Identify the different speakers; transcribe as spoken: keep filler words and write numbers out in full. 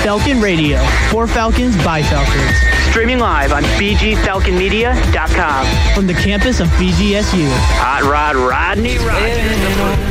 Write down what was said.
Speaker 1: Falcon Radio. For Falcons, by Falcons.
Speaker 2: Streaming live on b g falcon media dot com.
Speaker 1: From the campus of B G S U.
Speaker 2: Hot Rod Rodney Rogers.